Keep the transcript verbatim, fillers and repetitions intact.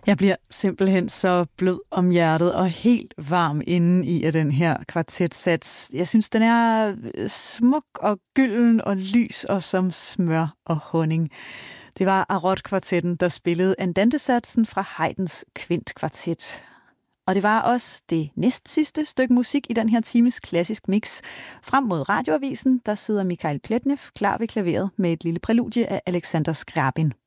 Jeg bliver simpelthen så blød om hjertet og helt varm inde i af den her kvartetsats. Jeg synes, den er smuk og gylden og lys og som smør og honning. Det var Arot-kvartetten, der spillede Andante-satsen fra Haydns kvintkvartet. Og det var også det næst sidste stykke musik i den her times klassisk mix. Frem mod radioavisen, der sidder Mikhail Pletnev klar ved klaveret med et lille præludie af Alexander Skrjabin.